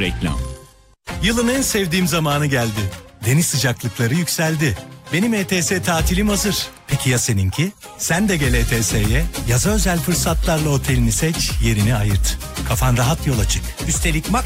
Reklam. Yılın en sevdiğim zamanı geldi. Deniz sıcaklıkları yükseldi. Benim ETS tatilim hazır. Peki ya seninki? Sen de gel ETS'ye. Yaza özel fırsatlarla otelini seç, yerini ayırt. Kafan rahat yola çık. Üstelik